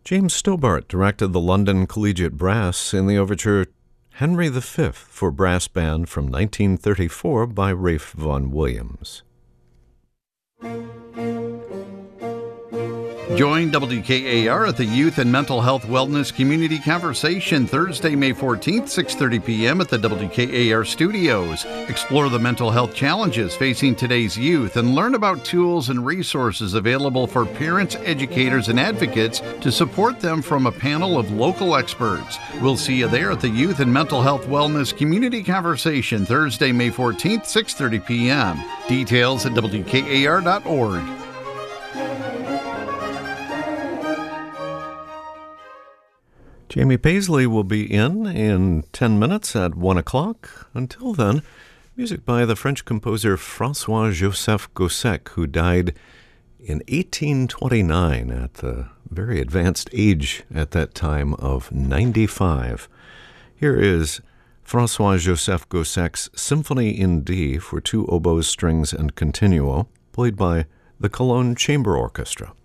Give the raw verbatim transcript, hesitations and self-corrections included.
James Stobart directed the London Collegiate Brass in the overture Henry the Fifth for brass band from nineteen thirty-four by Ralph Vaughan Williams. Join W K A R at the Youth and Mental Health Wellness Community Conversation Thursday, May fourteenth, six thirty p.m. at the W K A R studios. Explore the mental health challenges facing today's youth and learn about tools and resources available for parents, educators, and advocates to support them from a panel of local experts. We'll see you there at the Youth and Mental Health Wellness Community Conversation Thursday, May fourteenth, six thirty p.m. Details at W K A R dot org. Jamie Paisley will be in in ten minutes at one o'clock. Until then, music by the French composer François-Joseph Gossec, who died in eighteen twenty-nine at the very advanced age at that time of ninety-five. Here is François-Joseph Gossec's Symphony in D for two oboes, strings, and continuo, played by the Cologne Chamber Orchestra.